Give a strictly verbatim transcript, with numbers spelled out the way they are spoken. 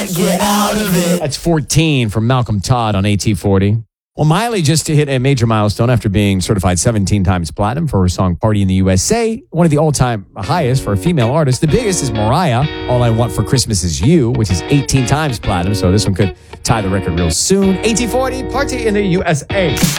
Get out of it. That's fourteen from Malcolm Todd on A T forty. Well, Miley just hit a major milestone after being certified seventeen times platinum for her song Party in the U S A, one of the all-time highest for a female artist. The biggest is Mariah, All I Want for Christmas Is You, which is eighteen times platinum, so this one could tie the record real soon. A T forty, Party in the U S A.